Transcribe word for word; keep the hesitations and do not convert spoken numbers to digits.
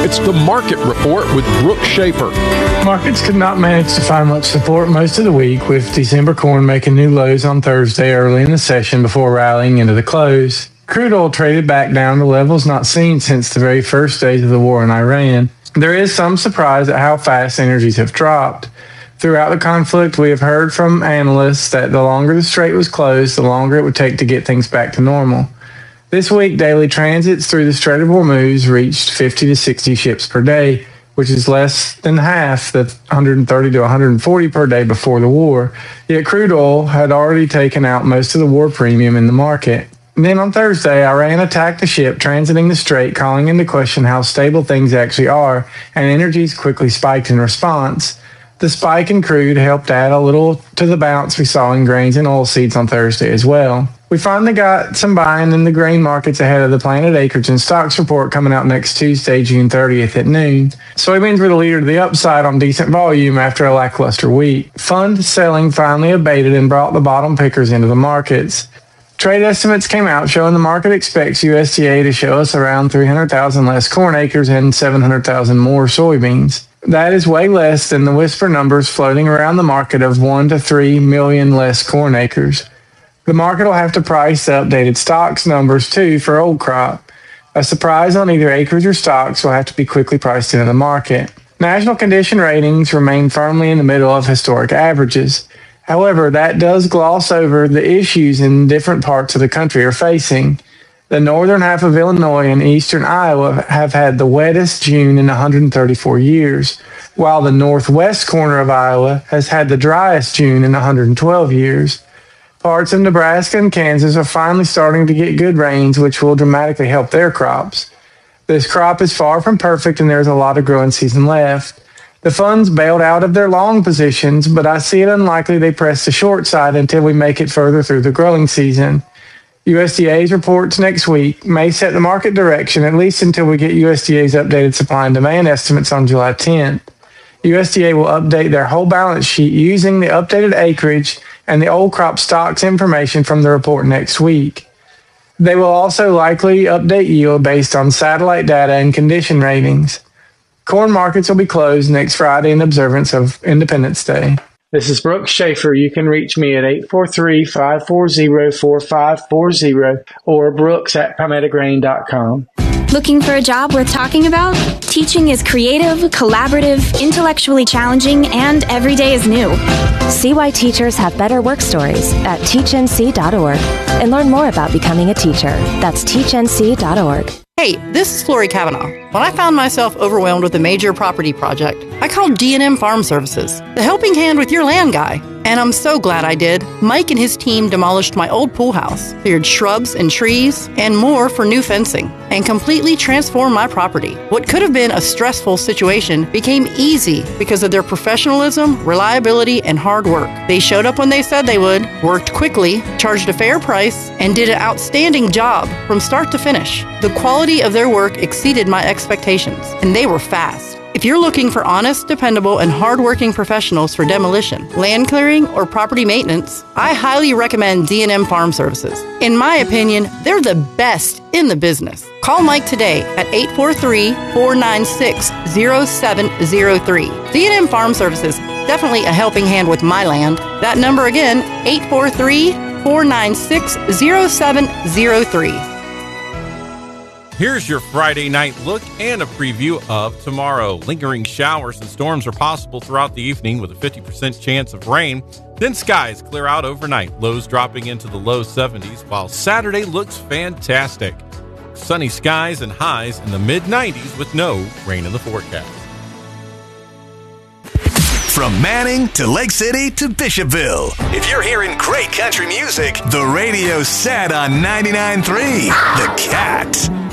It's the Market Report with Brooke Schaefer. Markets could not manage to find much support most of the week, with December corn making new lows on Thursday early in the session before rallying into the close. Crude oil traded back down to levels not seen since the very first days of the war in Iran. There is some surprise at how fast energies have dropped. Throughout the conflict, we have heard from analysts that the longer the strait was closed, the longer it would take to get things back to normal. This week, daily transits through the Strait of Hormuz reached fifty to sixty ships per day, which is less than half the one hundred thirty to one hundred forty per day before the war. Yet crude oil had already taken out most of the war premium in the market. And then on Thursday, Iran attacked a ship transiting the strait, calling into question how stable things actually are, and energies quickly spiked in response. The spike in crude helped add a little to the bounce we saw in grains and oilseeds on Thursday as well. We finally got some buying in the grain markets ahead of the planted acreage and stocks report coming out next Tuesday, June thirtieth at noon. Soybeans were the leader to the upside on decent volume after a lackluster week. Fund selling finally abated and brought the bottom pickers into the markets. Trade estimates came out showing the market expects U S D A to show us around three hundred thousand less corn acres and seven hundred thousand more soybeans. That is way less than the whisper numbers floating around the market of one to three million less corn acres. The market will have to price the updated stocks numbers too for old crop. A surprise on either acreage or stocks will have to be quickly priced into the market. National condition ratings remain firmly in the middle of historic averages. However, that does gloss over the issues in different parts of the country are facing. The northern half of Illinois and eastern Iowa have had the wettest June in one hundred thirty-four years, while the northwest corner of Iowa has had the driest June in one hundred twelve years. Parts of Nebraska and Kansas are finally starting to get good rains, which will dramatically help their crops. This crop is far from perfect, and there's a lot of growing season left. The funds bailed out of their long positions, but I see it unlikely they press the short side until we make it further through the growing season. U S D A's reports next week may set the market direction, at least until we get U S D A's updated supply and demand estimates on July tenth. U S D A will update their whole balance sheet using the updated acreage and the old crop stocks information from the report next week. They will also likely update yield based on satellite data and condition ratings. Corn markets will be closed next Friday in observance of Independence Day. This is Brooke Schaefer. You can reach me at eight four three, five four zero, four five four zero or brooks at palmetto grain dot com. Looking for a job worth talking about? Teaching is creative, collaborative, intellectually challenging, and every day is new. See why teachers have better work stories at teach N C dot org and learn more about becoming a teacher. That's teach N C dot org. Hey, this is Lori Kavanaugh. When I found myself overwhelmed with a major property project, I called D and M Farm Services, the helping hand with your land guy. And I'm so glad I did. Mike and his team demolished my old pool house, cleared shrubs and trees, and more for new fencing, and completely transformed my property. What could have been a stressful situation became easy because of their professionalism, reliability, and hard work. They showed up when they said they would, worked quickly, charged a fair price, and did an outstanding job from start to finish. The quality of their work exceeded my expectations, and they were fast. If you're looking for honest, dependable, and hardworking professionals for demolition, land clearing, or property maintenance, I highly recommend D and M Farm Services. In my opinion, they're the best in the business. Call Mike today at eight four three, four nine six, zero seven zero three. D and M Farm Services, definitely a helping hand with my land. That number again, eight four three, four nine six, zero seven zero three. Here's your Friday night look and a preview of tomorrow. Lingering showers and storms are possible throughout the evening with a fifty percent chance of rain. Then skies clear out overnight, lows dropping into the low seventies, while Saturday looks fantastic. Sunny skies and highs in the mid nineties with no rain in the forecast. From Manning to Lake City to Bishopville. If you're hearing great country music, the radio's set on ninety-nine point three The Cat.